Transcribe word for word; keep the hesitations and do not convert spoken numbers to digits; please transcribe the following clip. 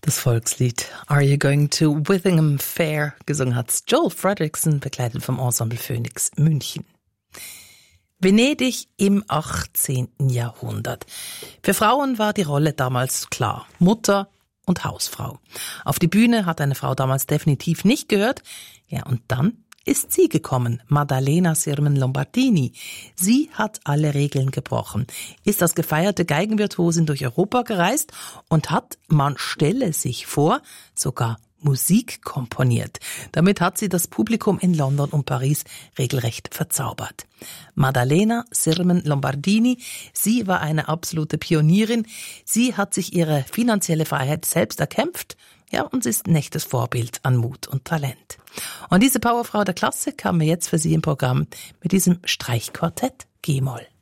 Das Volkslied Are You Going to Witheringham Fair gesungen hat Joel Fredrickson, begleitet vom Ensemble Phoenix München. Venedig im achtzehnten Jahrhundert. Für Frauen war die Rolle damals klar: Mutter und Hausfrau. Auf die Bühne hat eine Frau damals definitiv nicht gehört. Ja, und dann ist sie gekommen, Maddalena Sirmen Lombardini. Sie hat alle Regeln gebrochen, ist als gefeierte Geigenvirtuosin durch Europa gereist und hat, man stelle sich vor, sogar Musik komponiert. Damit hat sie das Publikum in London und Paris regelrecht verzaubert. Maddalena Sirmen Lombardini, sie war eine absolute Pionierin. Sie hat sich ihre finanzielle Freiheit selbst erkämpft. Ja, und sie ist ein echtes Vorbild an Mut und Talent. Und diese Powerfrau der Klassik haben wir jetzt für Sie im Programm mit diesem Streichquartett G-Moll.